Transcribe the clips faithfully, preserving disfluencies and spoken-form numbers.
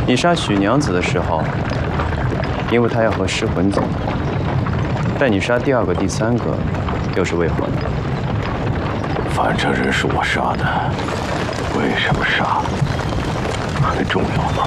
你杀许娘子的时候，因为她要和尸魂走，但你杀第二个、第三个，又是为何呢？ 反正人是我杀的，为什么杀还重要吗？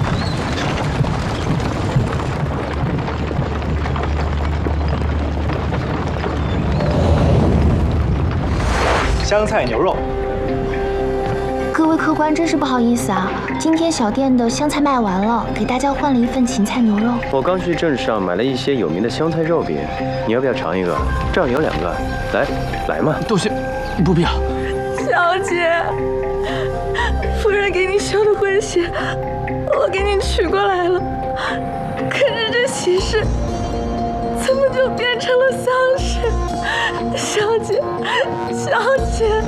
香菜牛肉。 各位客官，真是不好意思啊，今天小店的香菜卖完了，给大家换了一份芹菜牛肉。 我刚去镇上买了一些有名的香菜肉饼，你要不要尝一个？这儿有两个，来，来嘛。 多谢，不必了。 小姐，夫人给你绣的婚鞋，我给你取过来了。可是这喜事怎么就变成了丧事？小姐，小姐。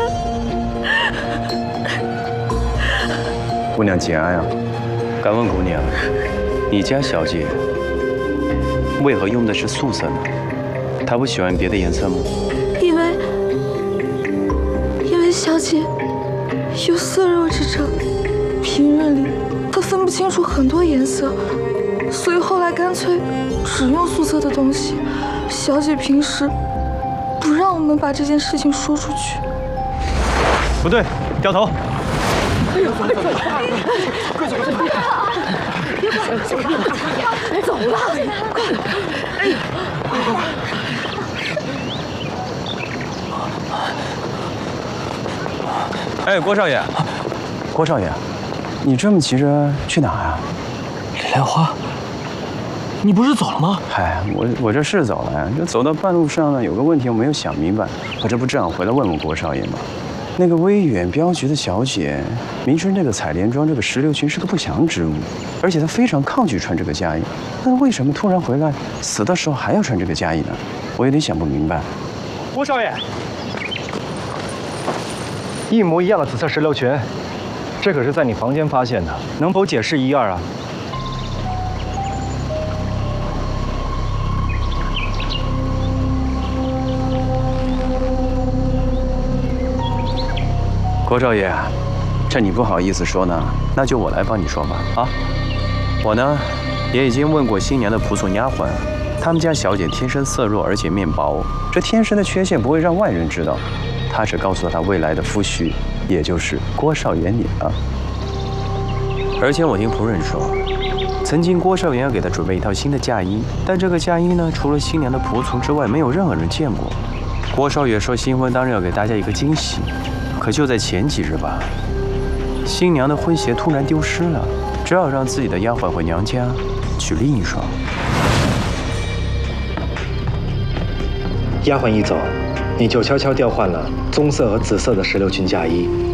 姑娘节哀啊！敢问姑娘，你家小姐为何用的是素色呢？她不喜欢别的颜色吗？ 因为，因为小姐有色弱之症，平日里她分不清楚很多颜色，所以后来干脆只用素色的东西。小姐平时不让我们把这件事情说出去。 不对，掉头。哎呦，快走！快走！快走！走了，快！哎呀！ 哎，郭少爷，郭少爷，你这么急着去哪啊？ 李莲花，你不是走了吗？ 嗨，我我这是走了呀，就走到半路上呢，有个问题我没有想明白，我这不正好回来问问郭少爷吗？那个威远镖局的小姐，明知那个采莲庄这个石榴裙是个不祥之物，而且她非常抗拒穿这个嫁衣，那为什么突然回来死的时候还要穿这个嫁衣呢？我有点想不明白。 郭少爷，一模一样的紫色石榴裙，这可是在你房间发现的，能否解释一二啊？ 郭少爷，趁你不好意思说呢，那就我来帮你说吧。啊，我呢也已经问过新娘的仆从丫鬟，他们家小姐天生色弱，而且面薄，这天生的缺陷不会让外人知道。她只告诉她未来的夫婿，也就是郭少爷你了。而且我听仆人说，曾经郭少爷要给她准备一套新的嫁衣，但这个嫁衣呢，除了新娘的仆从之外，没有任何人见过。郭少爷说新婚当日要给大家一个惊喜。可就在前几日吧，新娘的婚鞋突然丢失了，只好让自己的丫鬟回娘家取另一双。 丫鬟一走，你就悄悄调换了棕色和紫色的石榴裙嫁衣，